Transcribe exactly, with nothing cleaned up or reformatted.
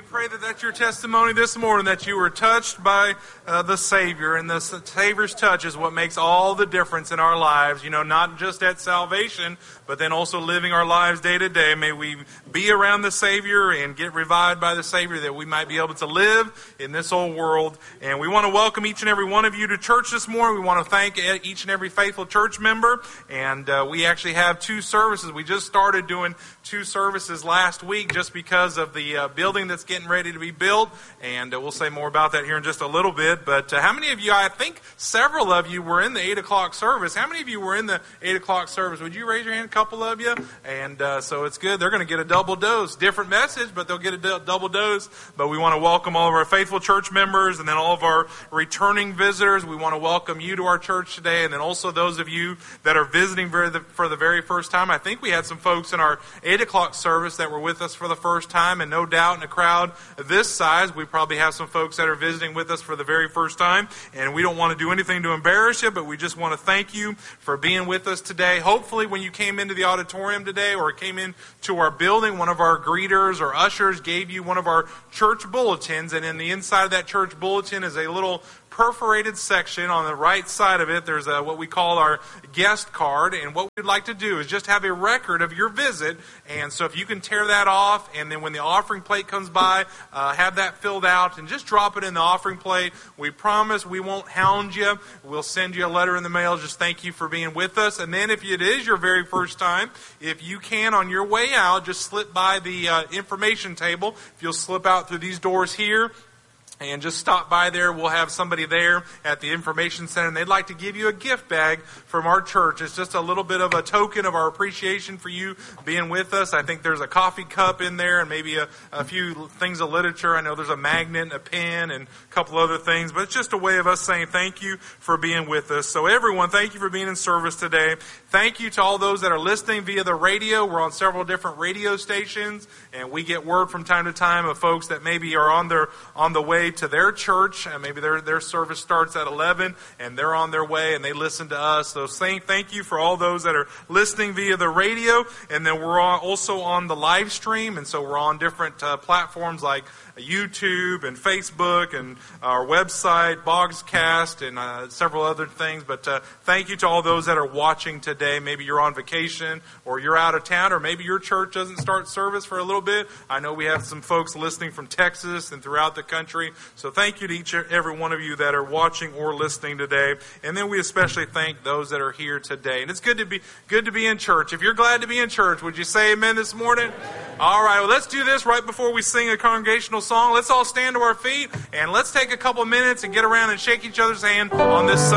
pray that that's your testimony this morning, that you were touched by uh, the Savior, and the Savior's touch is what makes all the difference in our lives, you know, not just at salvation, but then also living our lives day to day. May we be around the Savior and get revived by the Savior, that we might be able to live in this old world. And we want to welcome each and every one of you to church this morning. We want to thank each and every faithful church member, and uh, we actually have two services. We just started doing two services last week just because of the uh, building that's getting ready to be built, and uh, we'll say more about that here in just a little bit. But uh, how many of you, I think several of you were in the eight o'clock service. How many of you were in the eight o'clock service? Would you raise your hand? A couple of you. And uh, so it's good. They're going to get a double dose. Different message, but they'll get a d- double dose. But we want to welcome all of our faithful church members and then all of our returning visitors. We want to welcome you to our church today, and then also those of you that are visiting for the, for the very first time. I think we had some folks in our eight o'clock service that were with us for the first time, and no doubt in a crowd this size, we probably have some folks that are visiting with us for the very first time. And we don't want to do anything to embarrass you, but we just want to thank you for being with us today. Hopefully when you came into the auditorium today or came into our building, one of our greeters or ushers gave you one of our church bulletins, and in the inside of that church bulletin is a little perforated section. On the right side of it, there's a, what we call our guest card, and what we'd like to do is just have a record of your visit. And so if you can tear that off, and then when the offering plate comes by, uh, have that filled out and just drop it in the offering plate. We promise we won't hound you. We'll send you a letter in the mail. Just thank you for being with us. And then if it is your very first time, if you can on your way out, just slip by the uh, information table. If you'll slip out through these doors here, and just stop by there. We'll have somebody there at the information center, and they'd like to give you a gift bag from our church. It's just a little bit of a token of our appreciation for you being with us. I think there's a coffee cup in there and maybe a, a few things of literature. I know there's a magnet, a pen, and a couple other things, but it's just a way of us saying thank you for being with us. So everyone, thank you for being in service today. Thank you to all those that are listening via the radio. We're on several different radio stations, and we get word from time to time of folks that maybe are on their on the way to their church, and maybe their their service starts at eleven, and they're on their way, and they listen to us. So saying thank you for all those that are listening via the radio, and then we're also on the live stream, and so we're on different uh, platforms like YouTube and Facebook and our website, Bogscast, and uh, several other things. But uh, thank you to all those that are watching today. Maybe you're on vacation, or you're out of town, or maybe your church doesn't start service for a little bit. I know we have some folks listening from Texas and throughout the country. So thank you to each and every one of you that are watching or listening today. And then we especially thank those that are here today. And it's good to be good to be in church. If you're glad to be in church, would you say amen this morning? All right, well, let's do this right before we sing a congregational song. Let's all stand to our feet, and let's take a couple minutes and get around and shake each other's hand on this Sunday.